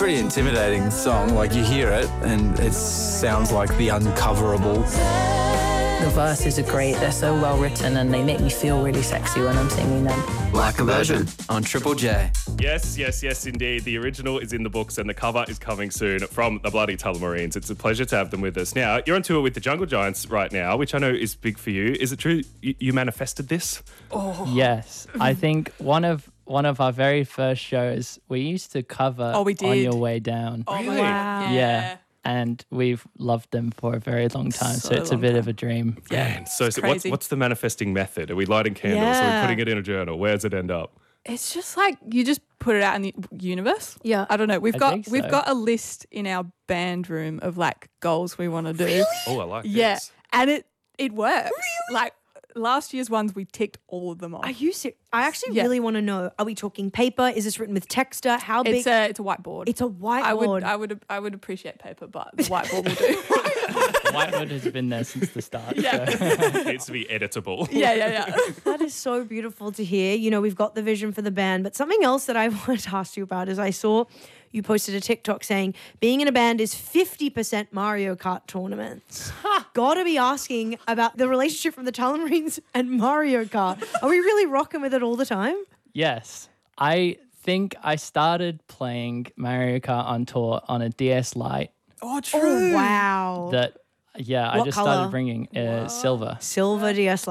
pretty intimidating song. Like, you hear it and it sounds like the uncoverable. The verses are great. They're so well written and they make me feel really sexy when I'm singing them. Like a Virgin on Triple J. Yes, indeed. The original is in the books and the cover is coming soon from the Bloody Tullamarines. It's a pleasure to have them with us. Now, you're on tour with the Jungle Giants right now, which I know is big for you. Is it true you manifested this? Yes. I think one of our very first shows, we used to cover we did. On Your Way Down. Oh, Really? wow. Yeah. And we've loved them for a very long time. So it's a bit of a dream. Man, so it's what's crazy. the manifesting method? Are we lighting candles? Are Yeah. we putting it in a journal? Where does it end up? It's just like you just put it out in the universe. Yeah. I don't know. We've think so. got a list in our band room of like goals we want to do. Oh, I like Yeah. this. And it works. Like last year's ones, we ticked all of them off. Are you serious? I actually Yeah. really want to know. Are we talking paper? Is this written with texter? How big? It's a whiteboard. It's a whiteboard. I would appreciate paper, but the whiteboard will do. Whitewood has been there since the start. Yeah. So. It needs to be editable. yeah. That is so beautiful to hear. You know, we've got the vision for the band, but something else that I wanted to ask you about is I saw you posted a TikTok saying being in a band is 50% Mario Kart tournaments. Gotta be asking about the relationship from the Tullamarines and Mario Kart. Are we really rocking with it all the time? Yes. I think I started playing Mario Kart on tour on a DS Lite Oh, true. Oh, wow. that, I What just colour? started bringing silver. Silver DS